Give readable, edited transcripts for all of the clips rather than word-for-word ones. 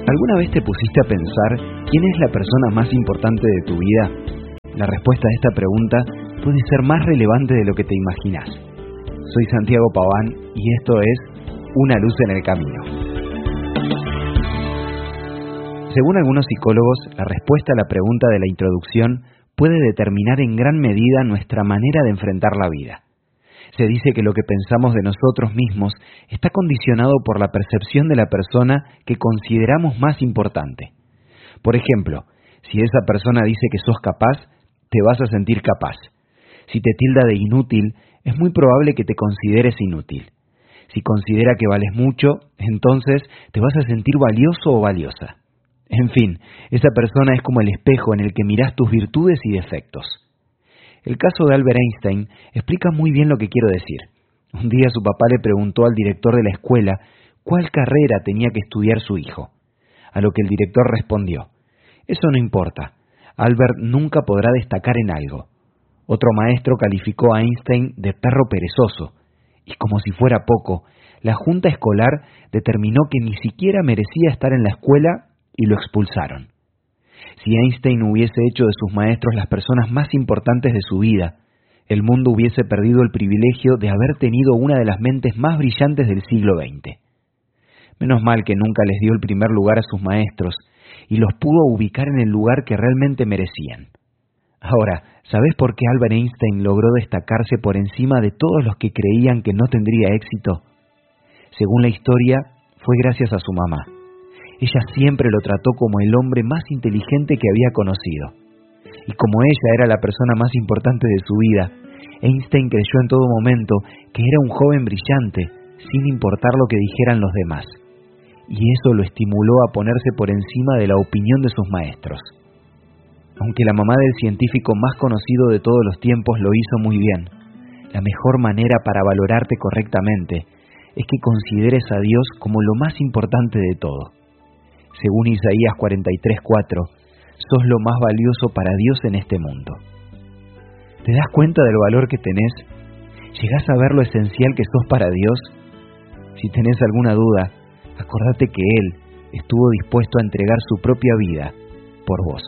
¿Alguna vez te pusiste a pensar quién es la persona más importante de tu vida? La respuesta a esta pregunta puede ser más relevante de lo que te imaginas. Soy Santiago Paván y esto es Una luz en el camino. Según algunos psicólogos, la respuesta a la pregunta de la introducción puede determinar en gran medida nuestra manera de enfrentar la vida. Se dice que lo que pensamos de nosotros mismos está condicionado por la percepción de la persona que consideramos más importante. Por ejemplo, si esa persona dice que sos capaz, te vas a sentir capaz. Si te tilda de inútil, es muy probable que te consideres inútil. Si considera que vales mucho, entonces te vas a sentir valioso o valiosa. En fin, esa persona es como el espejo en el que mirás tus virtudes y defectos. El caso de Albert Einstein explica muy bien lo que quiero decir. Un día su papá le preguntó al director de la escuela cuál carrera tenía que estudiar su hijo. A lo que el director respondió: «Eso no importa. Albert nunca podrá destacar en algo». Otro maestro calificó a Einstein de perro perezoso. Y como si fuera poco, la junta escolar determinó que ni siquiera merecía estar en la escuela y lo expulsaron. Si Einstein hubiese hecho de sus maestros las personas más importantes de su vida, el mundo hubiese perdido el privilegio de haber tenido una de las mentes más brillantes del siglo XX. Menos mal que nunca les dio el primer lugar a sus maestros y los pudo ubicar en el lugar que realmente merecían. Ahora, ¿sabes por qué Albert Einstein logró destacarse por encima de todos los que creían que no tendría éxito? Según la historia, fue gracias a su mamá. Ella siempre lo trató como el hombre más inteligente que había conocido. Y como ella era la persona más importante de su vida, Einstein creyó en todo momento que era un joven brillante, sin importar lo que dijeran los demás. Y eso lo estimuló a ponerse por encima de la opinión de sus maestros. Aunque la mamá del científico más conocido de todos los tiempos lo hizo muy bien, la mejor manera para valorarte correctamente es que consideres a Dios como lo más importante de todo. Según Isaías 43:4, sos lo más valioso para Dios en este mundo. ¿Te das cuenta del valor que tenés? ¿Llegás a ver lo esencial que sos para Dios? Si tenés alguna duda, acordate que Él estuvo dispuesto a entregar su propia vida por vos.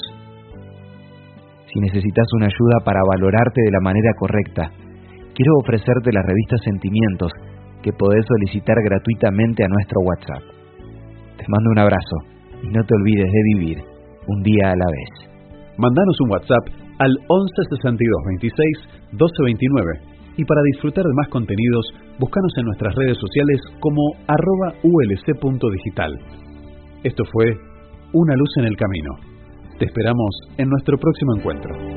Si necesitas una ayuda para valorarte de la manera correcta, quiero ofrecerte la revista Sentimientos, que podés solicitar gratuitamente a nuestro WhatsApp. Te mando un abrazo y no te olvides de vivir un día a la vez. Mandanos un WhatsApp al 11 62 26 12 29 y para disfrutar de más contenidos, búscanos en nuestras redes sociales como @ulc.digital. Esto fue Una luz en el camino. Te esperamos en nuestro próximo encuentro.